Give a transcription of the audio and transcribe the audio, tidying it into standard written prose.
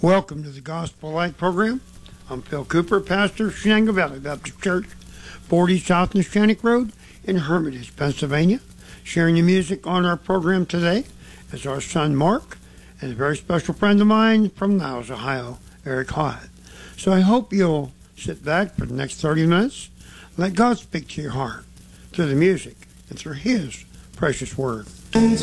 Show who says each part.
Speaker 1: Welcome to the Gospel Light program. I'm Phil Cooper, pastor of Shenango Valley Baptist Church, 40 South Neshannock Road in Hermitage, Pennsylvania. Sharing the music on our program today is our son Mark and a very special friend of mine from Niles, Ohio, Eric Hyatt. So I hope you'll sit back for the next 30 minutes. Let God speak to your heart through the music and through His precious word.
Speaker 2: Turn